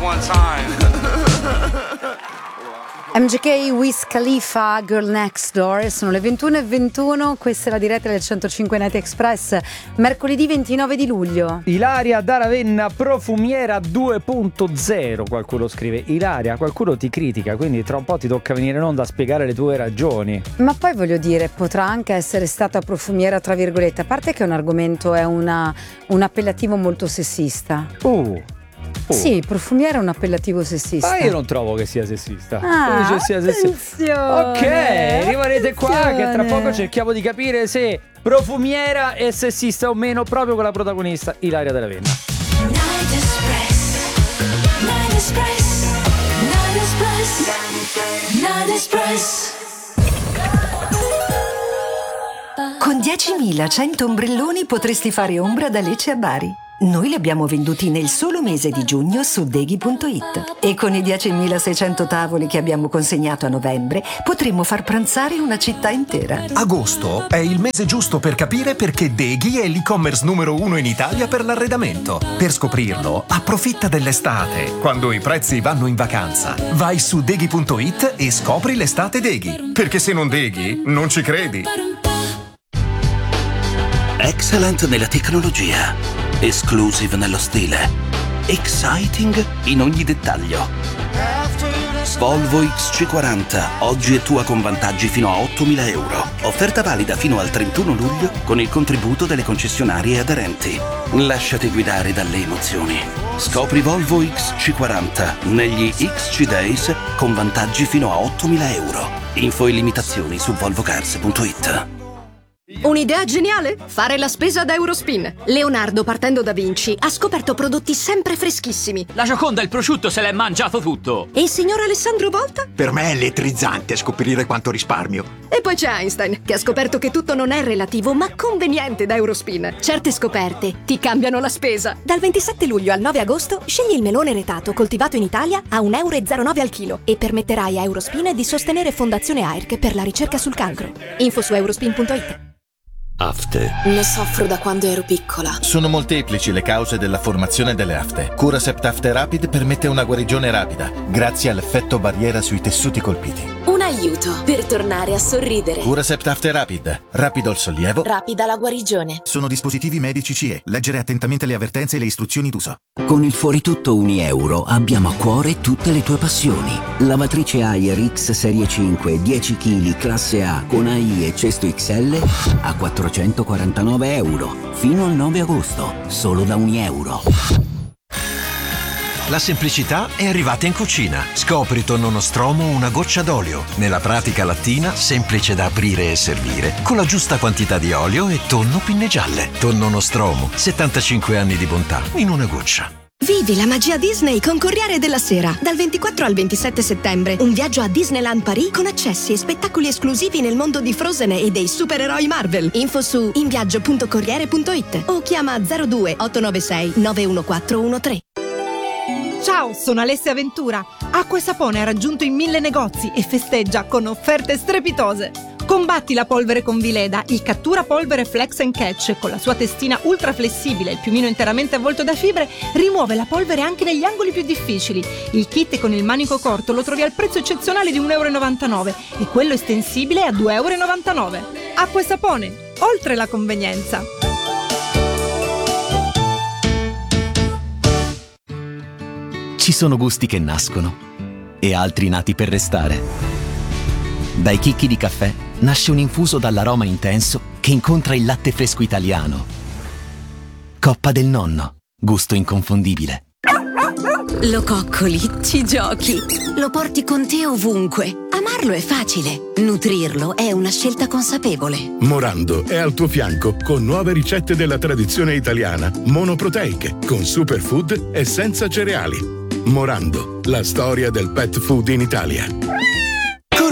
one time. MGK, Wiz Khalifa, Girl Next Door. Sono le 21:21, questa è la diretta del 105 Night Express, mercoledì 29 di luglio. Ilaria da Ravenna, profumiera 2.0, qualcuno scrive. Ilaria, qualcuno ti critica, quindi tra un po' ti tocca venire in onda a spiegare le tue ragioni. Ma poi voglio dire, potrà anche essere stata profumiera tra virgolette, a parte che è un argomento, è un appellativo molto sessista. Sì, profumiera è un appellativo sessista. Ma io non trovo che sia sessista. Attenzione, ok, rimanete qua che tra poco cerchiamo di capire se profumiera è sessista o meno, proprio con la protagonista Ilaria da Ravenna. Night Express, Night Express, Night Express, Night Express. Con 10.100 ombrelloni potresti fare ombra da Lecce a Bari. Noi li abbiamo venduti nel solo mese di giugno su Deghi.it e con i 10.600 tavoli che abbiamo consegnato a novembre potremmo far pranzare una città intera. Agosto è il mese giusto per capire perché Deghi è l'e-commerce numero 1 in Italia per l'arredamento. Per scoprirlo, approfitta dell'estate, quando i prezzi vanno in vacanza. Vai su Deghi.it e scopri l'estate Deghi, perché se non Deghi, non ci credi. Excellent nella tecnologia, exclusive nello stile, exciting in ogni dettaglio. Volvo XC40, oggi è tua con vantaggi fino a 8.000 euro. Offerta valida fino al 31 luglio con il contributo delle concessionarie aderenti. Lasciati guidare dalle emozioni. Scopri Volvo XC40 negli XC Days con vantaggi fino a 8.000 euro. Info e limitazioni su volvocars.it. Un'idea geniale? Fare la spesa ad Eurospin. Leonardo, partendo da Vinci, ha scoperto prodotti sempre freschissimi. La Gioconda, il prosciutto, se l'è mangiato tutto. E il signor Alessandro Volta? Per me è elettrizzante scoprire quanto risparmio. E poi c'è Einstein, che ha scoperto che tutto non è relativo, ma conveniente da Eurospin. Certe scoperte ti cambiano la spesa. Dal 27 luglio al 9 agosto, scegli il melone retato coltivato in Italia a 1,09 euro al chilo e permetterai a Eurospin di sostenere Fondazione AIRC per la ricerca sul cancro. Info su eurospin.it. Afte. Ne soffro da quando ero piccola. Sono molteplici le cause della formazione delle afte. Curacept Afte Rapid permette una guarigione rapida, grazie all'effetto barriera sui tessuti colpiti. Un aiuto per tornare a sorridere. Curacept Afte Rapid. Rapido il sollievo. Rapida la guarigione. Sono dispositivi medici CE. Leggere attentamente le avvertenze e le istruzioni d'uso. Con il Fuoritutto €1 abbiamo a cuore tutte le tue passioni. Lavatrice Haier X Serie 5, 10 kg, classe A, con AI e cesto XL a €449. Fino al 9 agosto. Solo da €1. La semplicità è arrivata in cucina. Scopri tonno nostromo una goccia d'olio. Nella pratica lattina, semplice da aprire e servire, con la giusta quantità di olio e tonno pinne gialle. Tonno nostromo, 75 anni di bontà in una goccia. Vivi la magia Disney con Corriere della Sera. Dal 24 al 27 settembre. Un viaggio a Disneyland Paris con accessi e spettacoli esclusivi nel mondo di Frozen e dei supereroi Marvel. Info su inviaggio.corriere.it o chiama 02 896 91413. Ciao, sono Alessia Ventura. Acqua e Sapone ha raggiunto i 1000 negozi e festeggia con offerte strepitose. Combatti la polvere con Vileda, il cattura polvere Flex and Catch con la sua testina ultra flessibile e il piumino interamente avvolto da fibre rimuove la polvere anche negli angoli più difficili. Il kit con il manico corto lo trovi al prezzo eccezionale di €1,99 e quello estensibile a €2,99. Acqua e Sapone, oltre la convenienza. Ci sono gusti che nascono e altri nati per restare. Dai chicchi di caffè nasce un infuso dall'aroma intenso che incontra il latte fresco italiano. Coppa del Nonno, gusto inconfondibile. Lo coccoli, ci giochi, lo porti con te ovunque. Amarlo è facile, nutrirlo è una scelta consapevole. Morando è al tuo fianco con nuove ricette della tradizione italiana, monoproteiche, con superfood e senza cereali. Morando, la storia del pet food in Italia.